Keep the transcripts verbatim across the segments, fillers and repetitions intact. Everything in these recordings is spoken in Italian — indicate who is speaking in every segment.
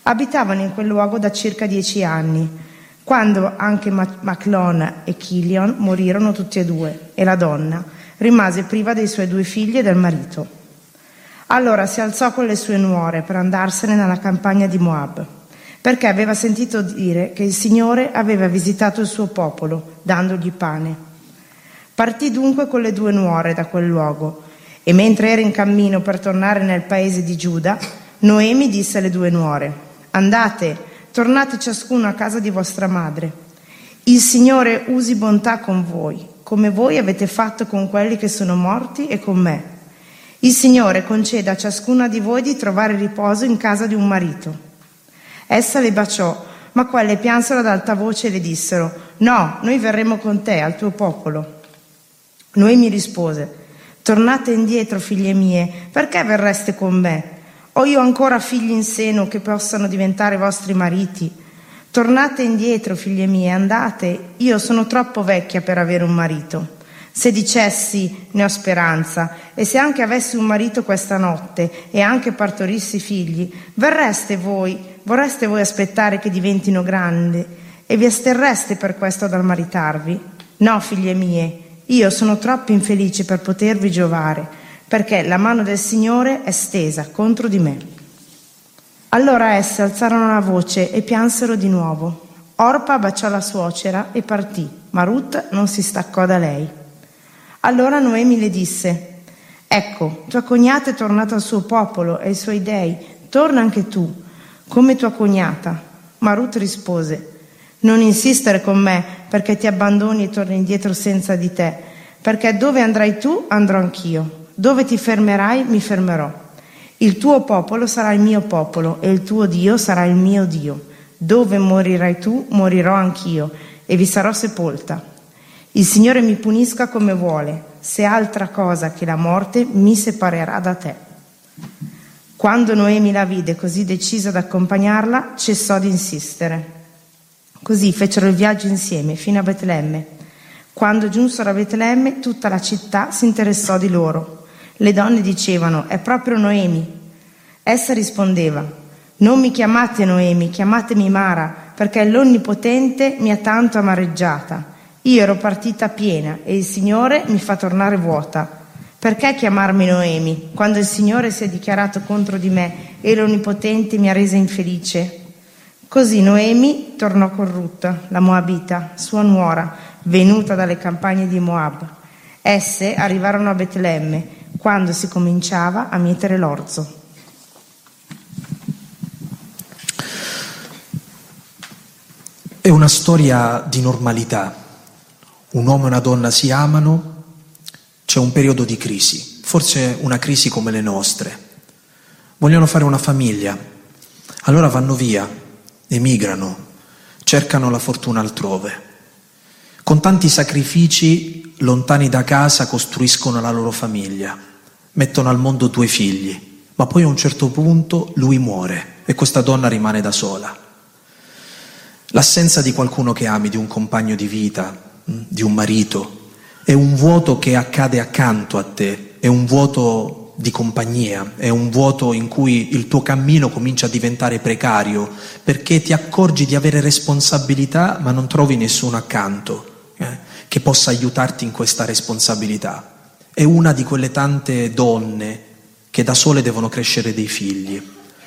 Speaker 1: Abitavano in quel luogo da circa dieci anni, quando anche Maclon e Chilion morirono tutti e due, e la donna rimase priva dei suoi due figli e del marito. Allora si alzò con le sue nuore per andarsene nella campagna di Moab, perché aveva sentito dire che il Signore aveva visitato il suo popolo, dandogli pane. Partì dunque con le due nuore da quel luogo, e mentre era in cammino per tornare nel paese di Giuda, Noemi disse alle due nuore: «Andate, tornate ciascuno a casa di vostra madre. Il Signore usi bontà con voi, come voi avete fatto con quelli che sono morti e con me. Il Signore conceda a ciascuna di voi di trovare riposo in casa di un marito». Essa le baciò, ma quelle piansero ad alta voce e le dissero: «No, noi verremo con te, al tuo popolo». Noemi rispose: «Tornate indietro, figlie mie, perché verreste con me? Ho io ancora figli in seno che possano diventare vostri mariti? Tornate indietro, figlie mie, andate, io sono troppo vecchia per avere un marito. Se dicessi ne ho speranza, e se anche avessi un marito questa notte e anche partorissi figli, verreste voi, vorreste voi aspettare che diventino grandi e vi asterreste per questo dal maritarvi? No, figlie mie, io sono troppo infelice per potervi giovare, perché la mano del Signore è stesa contro di me». Allora esse alzarono la voce e piansero di nuovo. Orpa baciò la suocera e partì, ma Ruth non si staccò da lei. Allora Noemi le disse: «Ecco, tua cognata è tornata al suo popolo e ai suoi dei, torna anche tu, come tua cognata». Ma Ruth rispose: «Non insistere con me, perché ti abbandoni e torni indietro senza di te, perché dove andrai tu andrò anch'io, dove ti fermerai mi fermerò. Il tuo popolo sarà il mio popolo e il tuo Dio sarà il mio Dio. Dove morirai tu morirò anch'io e vi sarò sepolta. Il Signore mi punisca come vuole, se altra cosa che la morte mi separerà da te». Quando Noemi la vide così decisa ad accompagnarla, cessò di insistere. Così fecero il viaggio insieme fino a Betlemme. Quando giunsero a Betlemme, tutta la città si interessò di loro. Le donne dicevano: «È proprio Noemi». Essa rispondeva: «Non mi chiamate Noemi, chiamatemi Mara, perché l'Onnipotente mi ha tanto amareggiata. Io ero partita piena e il Signore mi fa tornare vuota. Perché chiamarmi Noemi, quando il Signore si è dichiarato contro di me e l'Onnipotente mi ha resa infelice?» Così Noemi tornò con Ruth, la Moabita, sua nuora, venuta dalle campagne di Moab. Esse arrivarono a Betlemme, quando si cominciava a mietere l'orzo.
Speaker 2: È una storia di normalità. Un uomo e una donna si amano, c'è un periodo di crisi, forse una crisi come le nostre. Vogliono fare una famiglia, allora vanno via, emigrano, cercano la fortuna altrove. Con tanti sacrifici, lontani da casa, costruiscono la loro famiglia, mettono al mondo due figli, ma poi a un certo punto lui muore e questa donna rimane da sola. L'assenza di qualcuno che ami, di un compagno di vita, di un marito, è un vuoto che accade accanto a te, è un vuoto di compagnia, è un vuoto in cui il tuo cammino comincia a diventare precario, perché ti accorgi di avere responsabilità ma non trovi nessuno accanto eh, che possa aiutarti in questa responsabilità. È una di quelle tante donne che da sole devono crescere dei figli.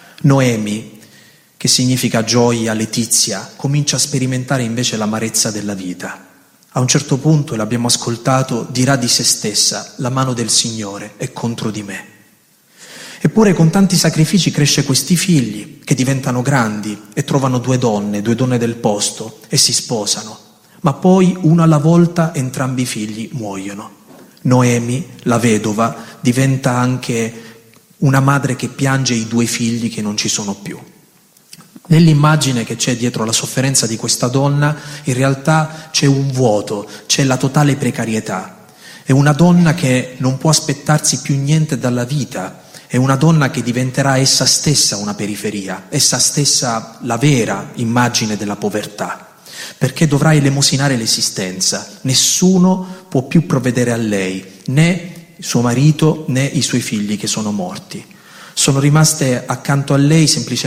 Speaker 2: Noemi, che significa gioia, letizia, comincia a sperimentare invece l'amarezza della vita. A un certo punto, e l'abbiamo ascoltato, dirà di se stessa: «La mano del Signore è contro di me». Eppure con tanti sacrifici cresce questi figli che diventano grandi e trovano due donne, due donne del posto, e si sposano. Ma poi, uno alla volta, entrambi i figli muoiono. Noemi, la vedova, diventa anche una madre che piange i due figli che non ci sono più. Nell'immagine che c'è dietro la sofferenza di questa donna, in realtà c'è un vuoto, c'è la totale precarietà. È una donna che non può aspettarsi più niente dalla vita, è una donna che diventerà essa stessa una periferia, essa stessa la vera immagine della povertà, perché dovrà elemosinare l'esistenza. Nessuno può più provvedere a lei, né suo marito né i suoi figli che sono morti. Sono rimaste accanto a lei semplicemente